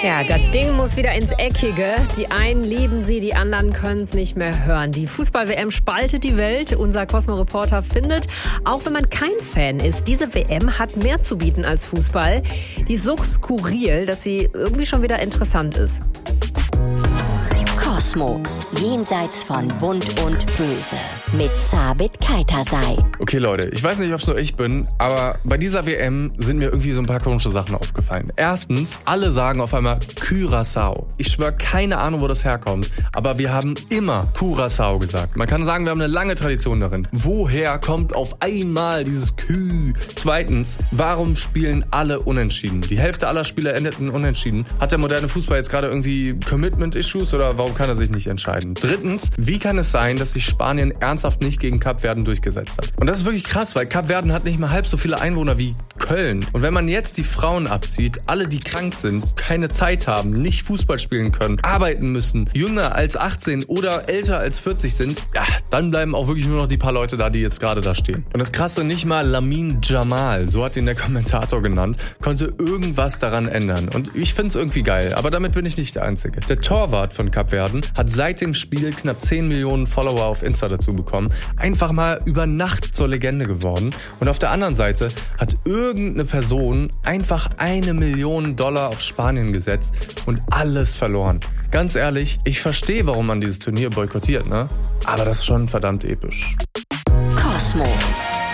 Ja, das Ding muss wieder ins Eckige. Die einen lieben sie, die anderen können es nicht mehr hören. Die Fußball-WM spaltet die Welt. Unser Cosmo-Reporter findet, auch wenn man kein Fan ist, diese WM hat mehr zu bieten als Fußball. Die ist so skurril, dass sie irgendwie schon wieder interessant ist. Cosmo, jenseits von Bunt und Böse, mit Sabit Kaitasay. Okay Leute, ich weiß nicht, ob es nur ich bin, aber bei dieser WM sind mir irgendwie so ein paar komische Sachen aufgefallen. Erstens, alle sagen auf einmal Curaçao. Ich schwöre, keine Ahnung, wo das herkommt, aber wir haben immer Curaçao gesagt. Man kann sagen, wir haben eine lange Tradition darin. Woher kommt auf einmal dieses Kü? Zweitens, warum spielen alle unentschieden? Die Hälfte aller Spieler endeten unentschieden. Hat der moderne Fußball jetzt gerade irgendwie Commitment-Issues oder warum kann er sich nicht entscheiden? Drittens, wie kann es sein, dass sich Spanien ernsthaft nicht gegen Kapverden durchgesetzt hat? Und das ist wirklich krass, weil Kapverden hat nicht mal halb so viele Einwohner wie Köln. Und wenn man jetzt die Frauen abzieht, alle, die krank sind, keine Zeit haben, nicht Fußball spielen können, arbeiten müssen, jünger als 18 oder älter als 40 sind, ja, dann bleiben auch wirklich nur noch die paar Leute da, die jetzt gerade da stehen. Und das Krasse, nicht mal Lamine Jamal, so hat ihn der Kommentator genannt, konnte irgendwas daran ändern. Und ich find's irgendwie geil, aber damit bin ich nicht der Einzige. Der Torwart von Kapverden hat seit dem Spiel knapp 10 Millionen Follower auf Insta dazu bekommen. Einfach mal über Nacht zur Legende geworden. Und auf der anderen Seite hat irgendeine Person einfach $1 Million auf Spanien gesetzt und alles verloren. Ganz ehrlich, ich verstehe, warum man dieses Turnier boykottiert, ne? Aber das ist schon verdammt episch. Cosmo,